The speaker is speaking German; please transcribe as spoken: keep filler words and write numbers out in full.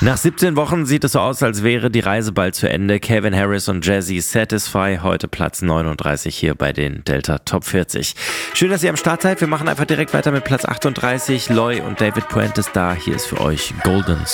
Nach siebzehn Wochen sieht es so aus, als wäre die Reise bald zu Ende. Calvin Harris und Jazzy Satisfy, heute Platz neununddreißig hier bei den Delta Top vierzig. Schön, dass ihr am Start seid. Wir machen einfach direkt weiter mit Platz achtunddreißig. Loy und David Puentes da. Hier ist für euch Golden